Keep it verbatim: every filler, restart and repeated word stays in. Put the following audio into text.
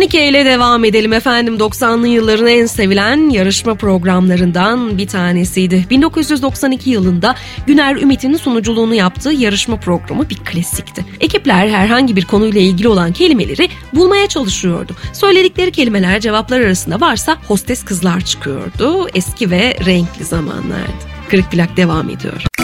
Turnike ile devam edelim efendim. doksanlı yılların en sevilen yarışma programlarından bir tanesiydi. bin dokuz yüz doksan iki yılında Güner Ümit'in sunuculuğunu yaptığı yarışma programı bir klasikti. Ekipler herhangi bir konuyla ilgili olan kelimeleri bulmaya çalışıyordu. Söyledikleri kelimeler cevaplar arasında varsa hostes kızlar çıkıyordu. Eski ve renkli zamanlardı. Kırık Plak devam ediyor.